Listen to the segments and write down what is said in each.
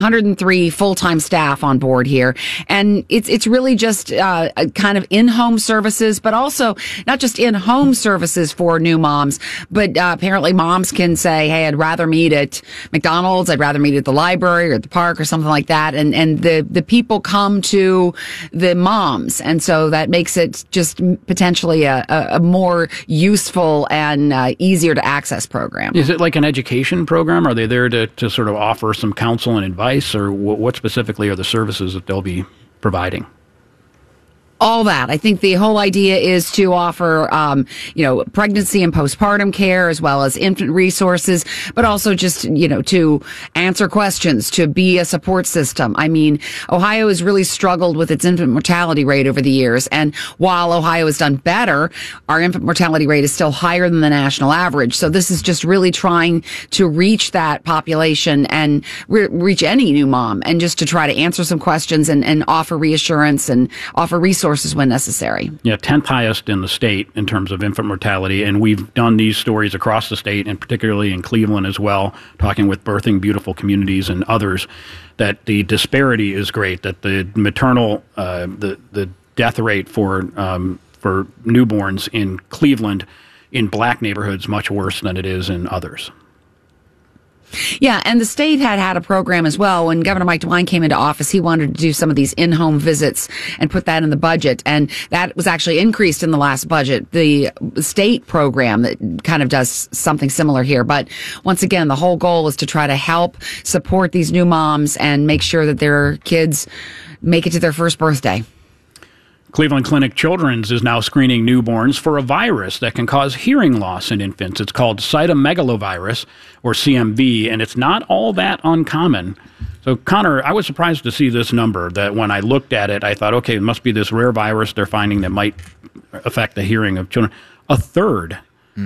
103 full-time staff on board here. And it's really just a kind of in-home services, but also not just in-home services for new moms, but apparently moms can say, hey, I'd rather meet at McDonald's, I'd rather meet at the library or at the park or something like that. And the people come to the moms. And so that makes it just potentially a more useful and easier to access program. Is it like an education program? Are they there to sort of offer some counsel and advice, or what specifically are the services that they'll be providing? All that. I think the whole idea is to offer, pregnancy and postpartum care as well as infant resources, but also just, to answer questions, to be a support system. I mean, Ohio has really struggled with its infant mortality rate over the years. And while Ohio has done better, our infant mortality rate is still higher than the national average. So this is just really trying to reach that population and reach any new mom, and just to try to answer some questions and offer reassurance and offer resources when necessary. Yeah, 10th highest in the state in terms of infant mortality. And we've done these stories across the state, and particularly in Cleveland as well, talking with Birthing Beautiful Communities and others, that the disparity is great, that the maternal, the death rate for newborns in Cleveland in black neighborhoods much worse than it is in others. Yeah, and the state had a program as well. When Governor Mike DeWine came into office, he wanted to do some of these in-home visits and put that in the budget. And that was actually increased in the last budget. The state program that kind of does something similar here. But once again, the whole goal is to try to help support these new moms and make sure that their kids make it to their first birthday. Cleveland Clinic Children's is now screening newborns for a virus that can cause hearing loss in infants. It's called cytomegalovirus, or CMV, and it's not all that uncommon. So, Connor, I was surprised to see this number, that when I looked at it, I thought, okay, it must be this rare virus they're finding that might affect the hearing of children. A third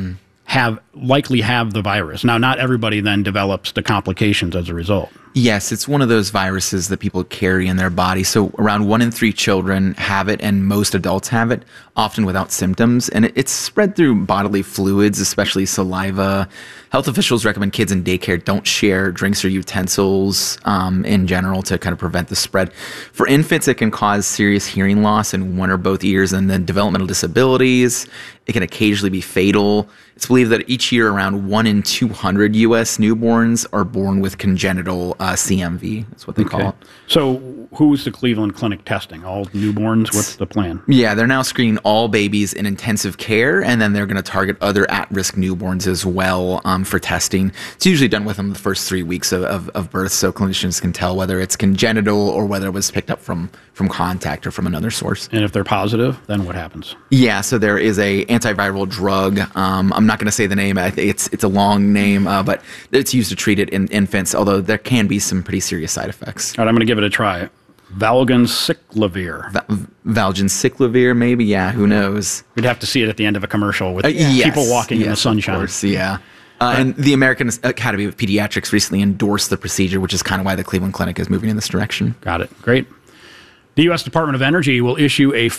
likely have the virus. Now, not everybody then develops the complications as a result. Yes, it's one of those viruses that people carry in their body. So around 1 in 3 children have it, and most adults have it, often without symptoms. And it's spread through bodily fluids, especially saliva. Health officials recommend kids in daycare don't share drinks or utensils in general to kind of prevent the spread. For infants, it can cause serious hearing loss in one or both ears, and then developmental disabilities. It can occasionally be fatal. It's believed that each year around 1 in 200 U.S. newborns are born with congenital CMV. That's what they call it. So who's the Cleveland Clinic testing? All newborns? What's the plan? Yeah, they're now screening all babies in intensive care, and then they're going to target other at-risk newborns as well for testing. It's usually done within the first 3 weeks of birth, so clinicians can tell whether it's congenital or whether it was picked up from contact or from another source. And if they're positive, then what happens? Yeah, so there is a antiviral drug. I'm not going to say the name. I think it's a long name, but it's used to treat it in infants, although there can be some pretty serious side effects. All right, I'm going to give it a try. Valganciclovir. Valganciclovir, maybe? Yeah, who knows? We'd have to see it at the end of a commercial with people walking in the sunshine. Of course, yeah. And the American Academy of Pediatrics recently endorsed the procedure, which is kind of why the Cleveland Clinic is moving in this direction. Got it. Great. The U.S. Department of Energy will issue a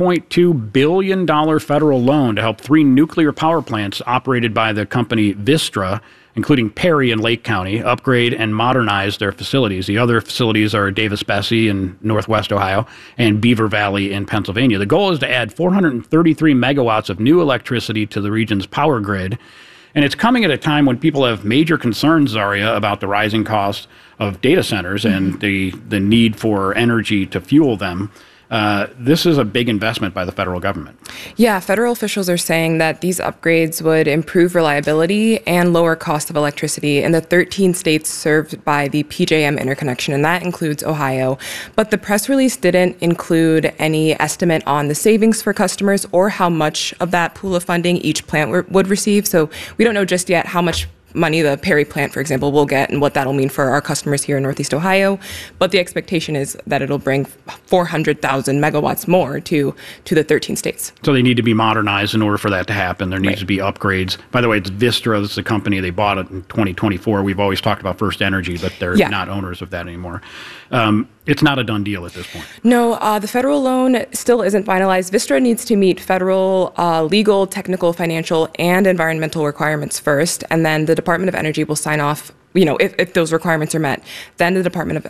$4.2 billion federal loan to help 3 nuclear power plants operated by the company Vistra, including Perry in Lake County, upgrade and modernize their facilities. The other facilities are Davis-Besse in northwest Ohio and Beaver Valley in Pennsylvania. The goal is to add 433 megawatts of new electricity to the region's power grid. And it's coming at a time when people have major concerns, Zaria, about the rising cost of data centers and the need for energy to fuel them. This is a big investment by the federal government. Yeah, federal officials are saying that these upgrades would improve reliability and lower cost of electricity in the 13 states served by the PJM interconnection, and that includes Ohio. But the press release didn't include any estimate on the savings for customers or how much of that pool of funding each plant would receive. So we don't know just yet how much money the Perry plant, for example, will get and what that'll mean for our customers here in Northeast Ohio. But the expectation is that it'll bring 400,000 megawatts more to the 13 states. So they need to be modernized in order for that to happen. There needs to be upgrades. By the way, it's Vistra. This is a company. They bought it in 2024. We've always talked about First Energy, but they're not owners of that anymore. It's not a done deal at this point. No, the federal loan still isn't finalized. Vistra needs to meet federal legal, technical, financial, and environmental requirements first, and then the Department of Energy will sign off. You know, if those requirements are met, then the Department of